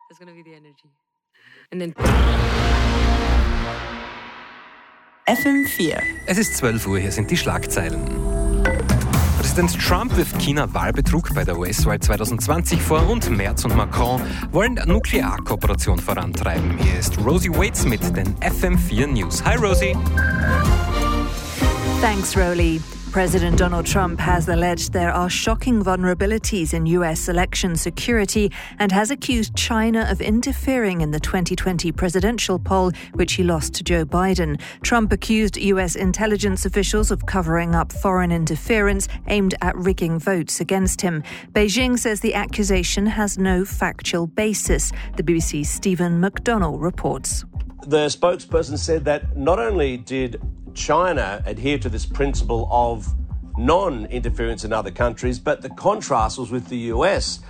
That's going to be the energy. And then FM4. Es ist 12 Uhr, hier sind die Schlagzeilen. Präsident Trump wirft China Wahlbetrug bei der US-Wahl 2020 vor und Merz und Macron wollen Nuklearkooperation vorantreiben. Hier ist Rosie Waits mit den FM4 News. Hi Rosie. Thanks, Rowley. President Donald Trump has alleged there are shocking vulnerabilities in US election security and has accused China of interfering in the 2020 presidential poll, which he lost to Joe Biden. Trump accused US intelligence officials of covering up foreign interference aimed at rigging votes against him. Beijing says the accusation has no factual basis. The BBC's Stephen McDonnell reports. The spokesperson said that not only did China adhere to this principle of non-interference in other countries, but the contrast was with the US.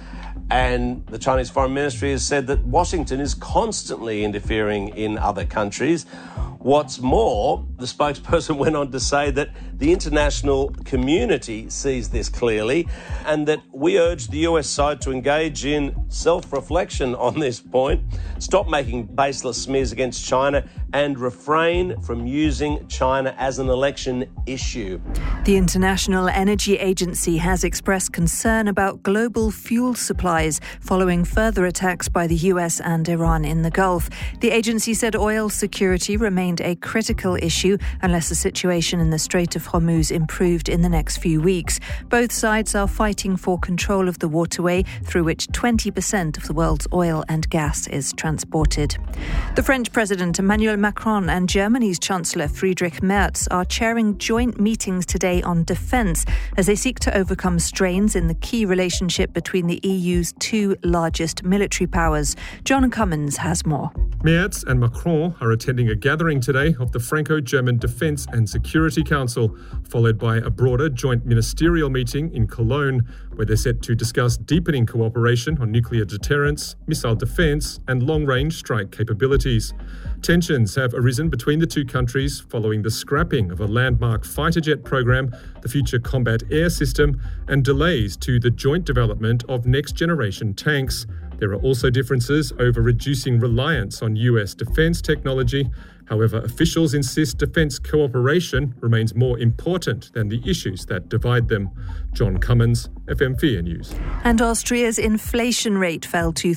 And the Chinese Foreign Ministry has said that Washington is constantly interfering in other countries. What's more, the spokesperson went on to say that the international community sees this clearly and that we urge the US side to engage in self-reflection on this point, stop making baseless smears against China and refrain from using China as an election issue. The International Energy Agency has expressed concern about global fuel supplies following further attacks by the US and Iran in the Gulf. The agency said oil security remained a critical issue unless the situation in the Strait of Hormuz improved in the next few weeks. Both sides are fighting for control of the waterway through which 20% of the world's oil and gas is transported. The French President Emmanuel Macron and Germany's Chancellor Friedrich Merz are chairing joint meetings today on defence as they seek to overcome strains in the key relationship between the EU's two largest military powers. John Cummins has more. Merz and Macron are attending a gathering today of the Franco-German Defence and Security Council, followed by a broader joint ministerial meeting in Cologne, where they're set to discuss deepening cooperation on nuclear deterrence, missile defence and long-range strike capabilities. Tensions have arisen between the two countries following the scrapping of a landmark fighter jet program, the Future Combat Air System, and delays to the joint development of next-generation tanks. There are also differences over reducing reliance on US defence technology. However, officials insist defence cooperation remains more important than the issues that divide them. John Cummins, FM4 News. And Austria's inflation rate fell to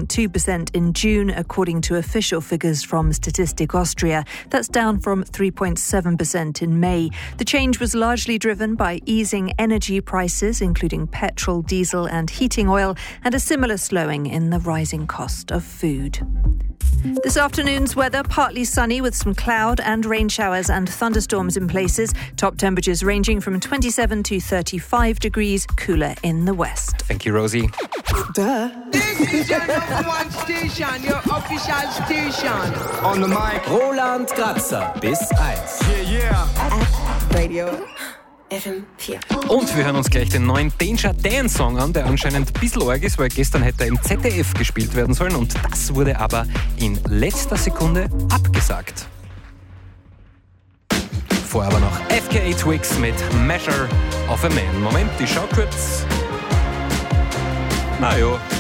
3.2% in June, according to official figures from Statistik Austria. That's down from 3.7% in May. The change was largely driven by easing energy prices, including petrol, diesel and heating oil, and a similar slowing in the rising cost of food. This afternoon's weather, partly sunny with some cloud and rain showers and thunderstorms in places. Top temperatures ranging from 27 to 35 degrees, cooler in the west. Thank you, Rosie. Duh. This is your number one station, your official station. On the mic, Roland Kratzer, bis 1. Yeah. Radio FM4. Und wir hören uns gleich den neuen Danger Dan Song an, der anscheinend ein bisschen arg ist, weil gestern hätte er im ZDF gespielt werden sollen und das wurde aber in letzter Sekunde abgesagt. Vorher aber noch FKA Twigs mit Measure of a Man. Moment, ich schau kurz. Na ja.